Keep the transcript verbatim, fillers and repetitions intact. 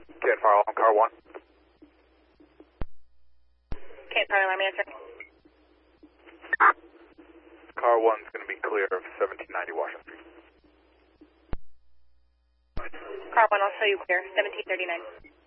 Can't fire on car one. Can't fire alarm answer. Car one's going to be clear of seventeen ninety Washington Street. Car one, I'll show you clear. seventeen thirty-nine.